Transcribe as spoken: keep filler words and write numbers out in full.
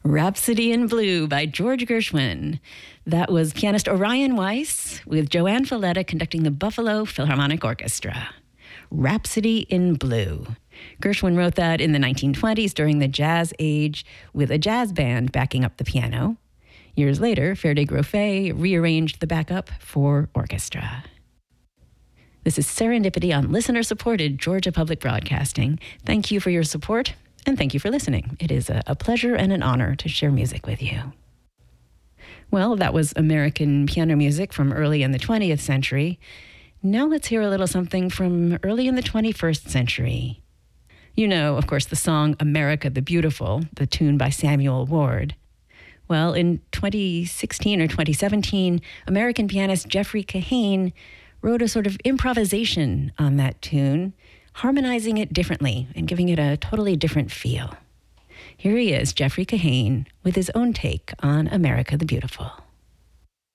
Rhapsody in Blue by George Gershwin. That was pianist Orion Weiss with Joanne Falletta conducting the Buffalo Philharmonic Orchestra. Rhapsody in Blue. Gershwin wrote that in the nineteen twenties during the Jazz Age with a jazz band backing up the piano. Years later, Ferde Groffet rearranged the backup for orchestra. This is Serendipity on listener-supported Georgia Public Broadcasting. Thank you for your support, and thank you for listening. It is a, a pleasure and an honor to share music with you. Well, that was American piano music from early in the twentieth century. Now let's hear a little something from early in the twenty-first century. You know, of course, the song America the Beautiful, the tune by Samuel Ward. Well, in twenty sixteen or twenty seventeen, American pianist Jeffrey Kahane wrote a sort of improvisation on that tune, harmonizing it differently and giving it a totally different feel. Here he is, Jeffrey Kahane, with his own take on America the Beautiful.